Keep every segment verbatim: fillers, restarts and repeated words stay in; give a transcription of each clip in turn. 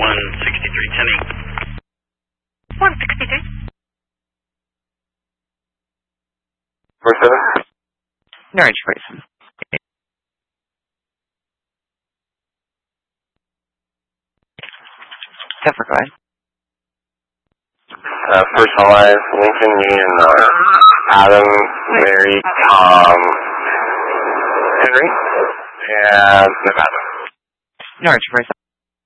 one sixty-three, ten eight. one sixty-three. four seven? Norwich Grayson. Zephyr, go ahead. Uh, first Alive, Lincoln Union, uh, Adam, Mary, Tom, Henry, and Nevada. Norwich Grayson.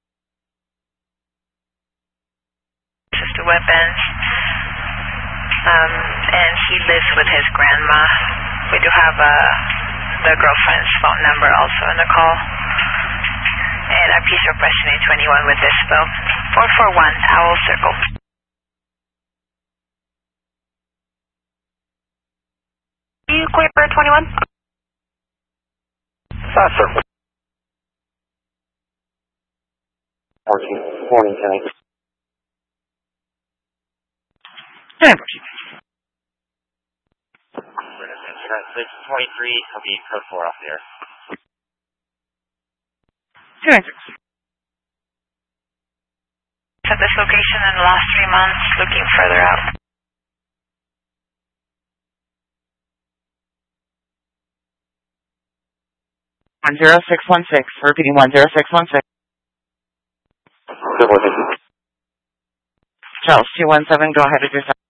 Sister Weapons. Um, and he lives with his grandma. We do have uh, the girlfriend's phone number also in the call. And our piece of question is twenty-one with this bill. four four one Owl Circle. You clear for twenty-one? Five Circle. Morning, morning, Kenny. six twenty-three, I'll be code four off the air. two nine six. At this location in the last three months, looking further out. one zero six one six, repeating one zero six one six. Good morning. Charles, two one seven, go ahead with your second.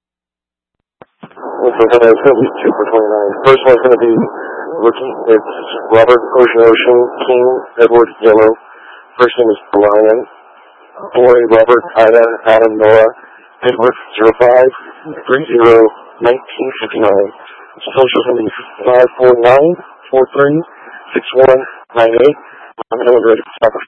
This one's going to be two for twenty-nine. First one's going to be looking, it's Robert Ocean Ocean, King, Edward Yellow. First name is Brian. Boy, Robert, Ida, Adam, Nora, Edward, zero five, three zero, nineteen fifty-nine. Social going to be five four nine, four three, six one, nine eight. I'm going to ready to stop.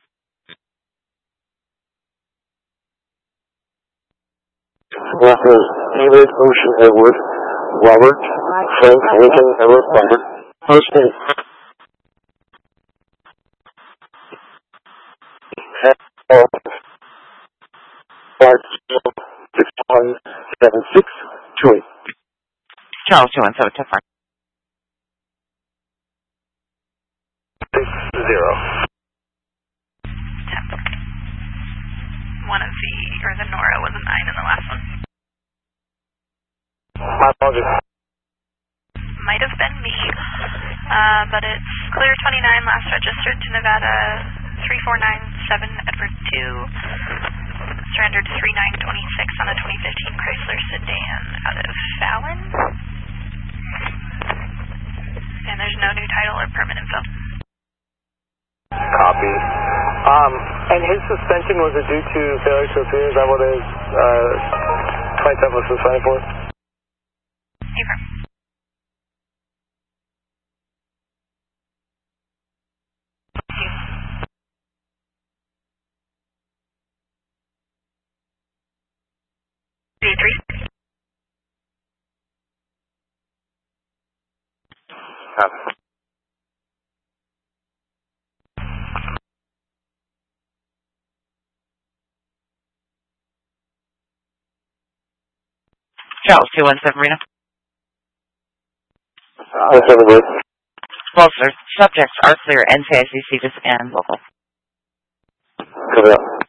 Last name is David Ocean Edward. Robert, Frank, Lincoln, Edward, Robert. First name, five six one seven six two eight. Charles, two one seven, ten five. Six zero. One of the, or the Nora was a nine in the last one. My apologies. Might have been me. Uh, but it's clear twenty-nine, last registered to Nevada three four nine seven Edward two. Surrendered three nine twenty-six on a twenty fifteen Chrysler sedan out of Fallon. And there's no new title or permit info. Copy. Um, and his suspension, was it due to failure to appear? Is that what his uh, twenty-seven was suspended for? Affirm. D three. Copy. Charles, two one seven, Reno. one seven eight. Well, sir, subjects are clear, N C I C C, just and local. Cover up.